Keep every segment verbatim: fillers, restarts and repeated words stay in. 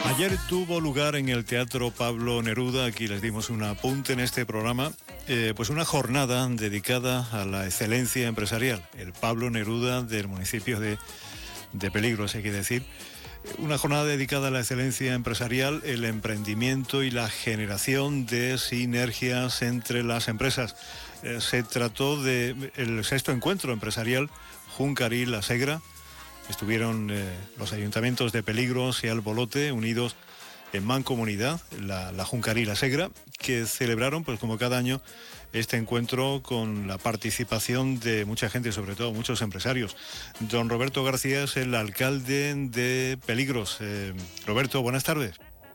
Ayer tuvo lugar en el Teatro Pablo Neruda, aquí les dimos un apunte en este programa, eh, pues una jornada dedicada a la excelencia empresarial. El Pablo Neruda del municipio de, de Peligros, hay que decir. Una jornada dedicada a la excelencia empresarial, el emprendimiento y la generación de sinergias entre las empresas. Eh, se trató del sexto encuentro empresarial Juncaril-La Segra. Estuvieron eh, los ayuntamientos de Peligros y Albolote unidos en mancomunidad, la, la Juncaril-La Segra, que celebraron, pues como cada año, este encuentro con la participación de mucha gente, sobre todo muchos empresarios. Don Roberto García es el alcalde de Peligros. Eh, Roberto, buenas tardes.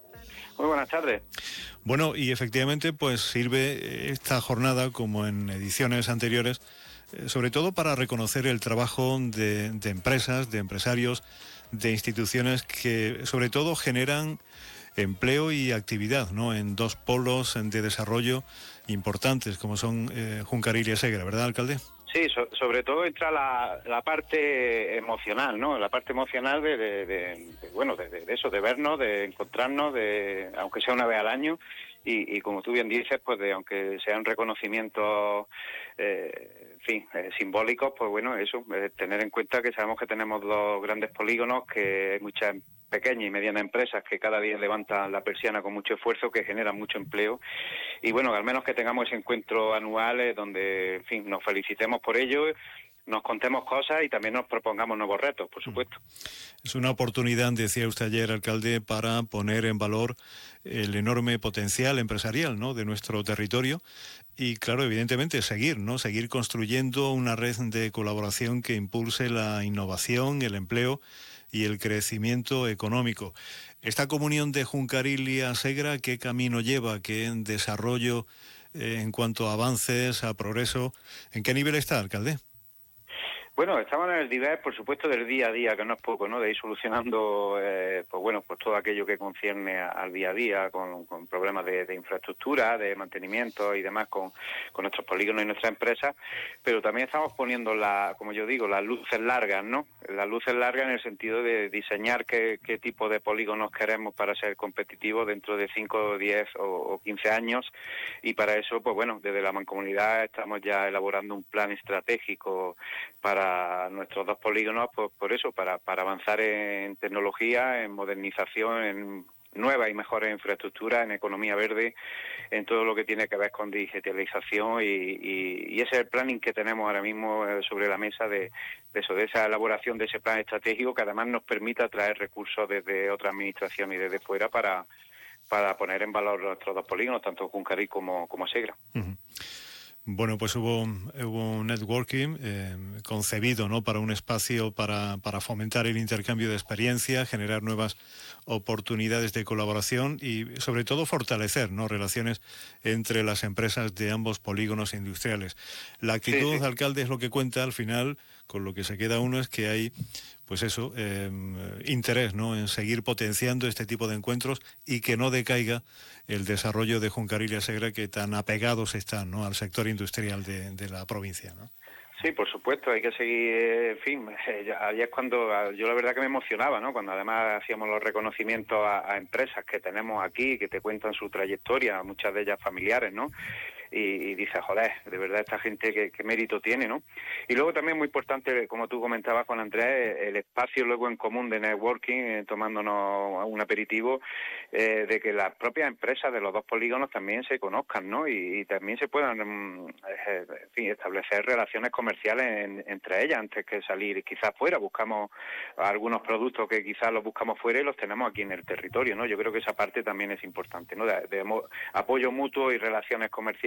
Muy buenas tardes. Bueno, y efectivamente, pues sirve esta jornada, como en ediciones anteriores, eh, sobre todo para reconocer el trabajo de, de empresas, de empresarios, de instituciones que sobre todo generan empleo y actividad, ¿no?, en dos polos de desarrollo importantes como son eh, Juncaril y Segra, ¿verdad, alcalde? Sí, so, sobre todo entra la, la parte emocional, ¿no? La parte emocional de, de, de, de bueno, de, de eso, de vernos, de encontrarnos, de aunque sea una vez al año, y, y como tú bien dices, pues de aunque sean reconocimientos, eh, en fin, eh, simbólicos, pues bueno, eso, eh, tener en cuenta que sabemos que tenemos dos grandes polígonos, que hay muchas pequeñas y medianas empresas que cada día levantan la persiana con mucho esfuerzo, que generan mucho empleo, y bueno, al menos que tengamos ese encuentro anual eh, donde, en fin, nos felicitemos por ello, nos contemos cosas y también nos propongamos nuevos retos, por supuesto. Es una oportunidad, decía usted ayer, alcalde, para poner en valor el enorme potencial empresarial, ¿no?, de nuestro territorio y, claro, evidentemente seguir, ¿no?, seguir construyendo una red de colaboración que impulse la innovación, el empleo y el crecimiento económico. Esta comunión de Juncaril y Segra, ¿qué camino lleva? ¿Qué desarrollo eh, en cuanto a avances, a progreso? ¿En qué nivel está, alcalde? Bueno, estamos en el nivel, por supuesto, del día a día, que no es poco, ¿no? De ir solucionando, eh, pues bueno, pues todo aquello que concierne a, al día a día, con, con problemas de, de infraestructura, de mantenimiento y demás con, con nuestros polígonos y nuestras empresas, pero también estamos poniendo, la, como yo digo, las luces largas, ¿no? Las luces largas en el sentido de diseñar qué, qué tipo de polígonos queremos para ser competitivos dentro de cinco, diez o, o quince años, y para eso, pues bueno, desde la Mancomunidad estamos ya elaborando un plan estratégico para nuestros dos polígonos, pues por eso, para, para avanzar en tecnología, en modernización, en nuevas y mejores infraestructuras, en economía verde, en todo lo que tiene que ver con digitalización y, y, y ese es el planning que tenemos ahora mismo sobre la mesa de, de eso, de esa elaboración de ese plan estratégico que además nos permita traer recursos desde otra administración y desde fuera para, para poner en valor nuestros dos polígonos, tanto Juncaril como, como Segra. Uh-huh. Bueno, pues hubo, hubo un networking eh, concebido, ¿no?, para un espacio para, para fomentar el intercambio de experiencia, generar nuevas oportunidades de colaboración y sobre todo fortalecer, ¿no?, relaciones entre las empresas de ambos polígonos industriales. La actitud, sí, sí. alcalde, es lo que cuenta al final, con lo que se queda uno es que hay, pues eso, eh, interés, ¿no?, en seguir potenciando este tipo de encuentros y que no decaiga el desarrollo de Juncaril y Segra, que tan apegados están, ¿no?, al sector industrial de, de la provincia, ¿no? Sí, por supuesto, hay que seguir, en fin, ayer es cuando, yo la verdad que me emocionaba, ¿no?, cuando además hacíamos los reconocimientos a, a empresas que tenemos aquí, que te cuentan su trayectoria, muchas de ellas familiares, ¿no?, y, y dices, joder, de verdad esta gente qué, qué mérito tiene, ¿no? Y luego también muy importante, como tú comentabas con Andrés, el espacio luego en común de networking, eh, tomándonos un aperitivo, eh, de que las propias empresas de los dos polígonos también se conozcan, ¿no?, y, y también se puedan, eh, en fin, establecer relaciones comerciales en, entre ellas antes que salir quizás fuera. Buscamos algunos productos que quizás los buscamos fuera y los tenemos aquí en el territorio, ¿no? Yo creo que esa parte también es importante, ¿no?, de, de apoyo mutuo y relaciones comerciales